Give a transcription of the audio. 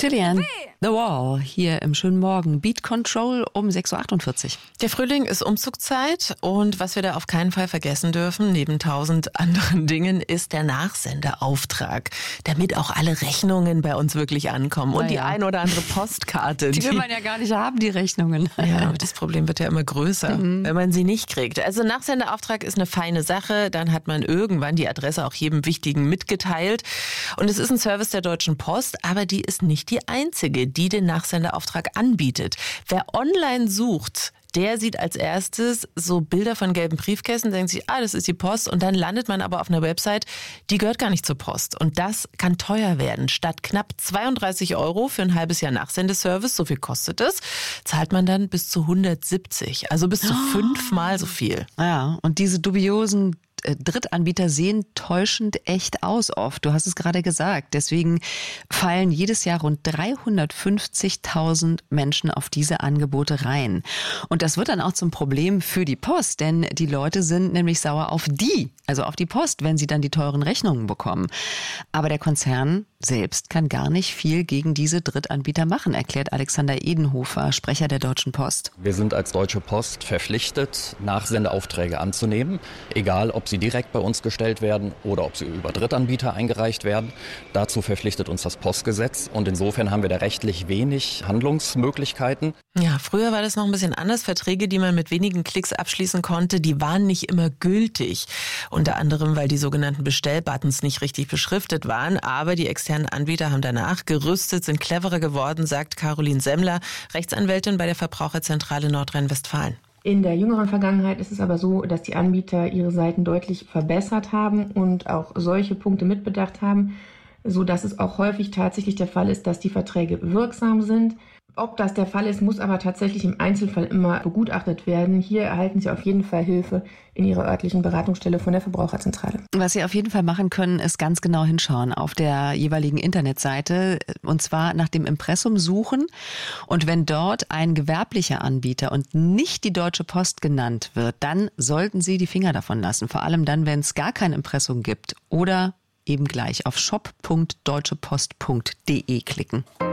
Tillian, The Wall, hier im schönen Morgen. Beat Control um 6.48 Uhr. Der Frühling ist Umzugszeit und was wir da auf keinen Fall vergessen dürfen, neben 1000 anderen Dingen, ist der Nachsendeauftrag, damit auch alle Rechnungen bei uns wirklich ankommen und die ein oder andere Postkarte. Die will man ja gar nicht haben, die Rechnungen. Ja, aber das Problem wird ja immer größer, wenn man sie nicht kriegt. Also Nachsendeauftrag ist eine feine Sache, dann hat man irgendwann die Adresse auch jedem Wichtigen mitgeteilt. Und es ist ein Service der Deutschen Post, aber die ist nicht die einzige, die den Nachsendeauftrag anbietet. Wer online sucht, der sieht als erstes so Bilder von gelben Briefkästen, denkt sich, das ist die Post, und dann landet man aber auf einer Website, die gehört gar nicht zur Post. Und das kann teuer werden. Statt knapp 32 € für ein halbes Jahr Nachsendeservice, so viel kostet es, zahlt man dann bis zu 170, also bis zu 5-mal so viel. Ja, und diese dubiosen Drittanbieter sehen täuschend echt aus oft. Du hast es gerade gesagt. Deswegen fallen jedes Jahr rund 350.000 Menschen auf diese Angebote rein. Und das wird dann auch zum Problem für die Post, denn die Leute sind nämlich sauer auf die Post, wenn sie dann die teuren Rechnungen bekommen. Aber der Konzern selbst kann gar nicht viel gegen diese Drittanbieter machen, erklärt Alexander Edenhofer, Sprecher der Deutschen Post. Wir sind als Deutsche Post verpflichtet, Nachsendeaufträge anzunehmen, egal ob sie direkt bei uns gestellt werden oder ob sie über Drittanbieter eingereicht werden. Dazu verpflichtet uns das Postgesetz und insofern haben wir da rechtlich wenig Handlungsmöglichkeiten. Ja, früher war das noch ein bisschen anders. Verträge, die man mit wenigen Klicks abschließen konnte, die waren nicht immer gültig. Unter anderem, weil die sogenannten Bestellbuttons nicht richtig beschriftet waren. Aber die externen Anbieter haben danach gerüstet, sind cleverer geworden, sagt Caroline Semmler, Rechtsanwältin bei der Verbraucherzentrale Nordrhein-Westfalen. In der jüngeren Vergangenheit ist es aber so, dass die Anbieter ihre Seiten deutlich verbessert haben und auch solche Punkte mitbedacht haben, sodass es auch häufig tatsächlich der Fall ist, dass die Verträge wirksam sind. Ob das der Fall ist, muss aber tatsächlich im Einzelfall immer begutachtet werden. Hier erhalten Sie auf jeden Fall Hilfe in Ihrer örtlichen Beratungsstelle von der Verbraucherzentrale. Was Sie auf jeden Fall machen können, ist ganz genau hinschauen auf der jeweiligen Internetseite und zwar nach dem Impressum suchen. Und wenn dort ein gewerblicher Anbieter und nicht die Deutsche Post genannt wird, dann sollten Sie die Finger davon lassen. Vor allem dann, wenn es gar kein Impressum gibt oder eben gleich auf shop.deutschepost.de klicken.